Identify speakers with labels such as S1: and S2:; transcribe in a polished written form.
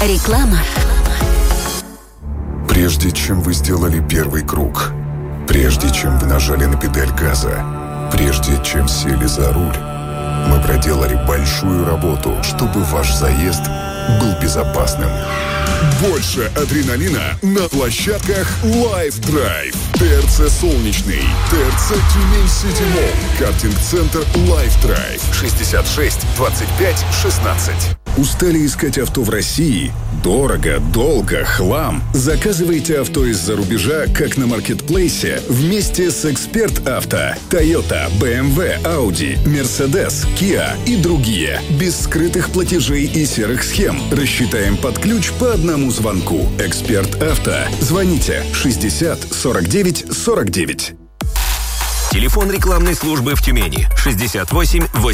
S1: Реклама.
S2: Прежде чем вы сделали первый круг, прежде чем вы нажали на педаль газа, прежде чем сели за руль, мы проделали большую работу, чтобы ваш заезд был безопасным. Больше адреналина на площадках Life Drive. ТРЦ Солнечный, ТРЦ Тюмень-Сити Молл, картинг-центр Life Drive. 66 25 16. Устали искать авто в России? Дорого, долго, хлам? Заказывайте авто из-за рубежа, как на маркетплейсе, вместе с Эксперт Авто. Toyota, BMW, Audi, Mercedes, Kia и другие. Без скрытых платежей и серых схем. Рассчитаем под ключ по одному звонку. Эксперт Авто. Звоните 60 49 49.
S3: Телефон рекламной службы в Тюмени 68 8.